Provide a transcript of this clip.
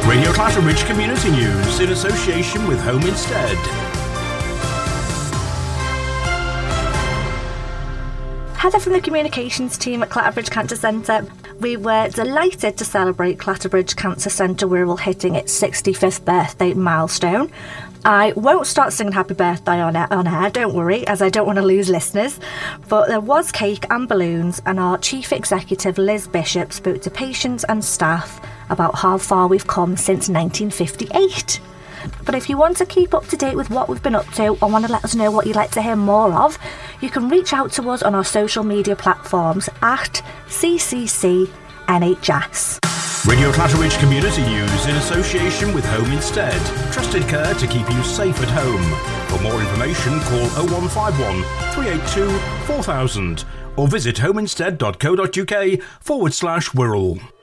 Radio Clatterbridge Community News in association with Home Instead. Heather from the communications team at Clatterbridge Cancer Centre. We were delighted to celebrate Clatterbridge Cancer Centre Wirral hitting its 65th birthday milestone. I won't start singing happy birthday on air, don't worry, as I don't want to lose listeners. But there was cake and balloons, and our Chief Executive Liz Bishop spoke to patients and staff about how far we've come since 1958. But if you want to keep up to date with what we've been up to or want to let us know what you'd like to hear more of, you can reach out to us on our social media platforms at CCC NHS. Radio Clatterbridge Community News in association with Home Instead. Trusted care to keep you safe at home. For more information, call 0151 382 4000 or visit homeinstead.co.uk/Wirral.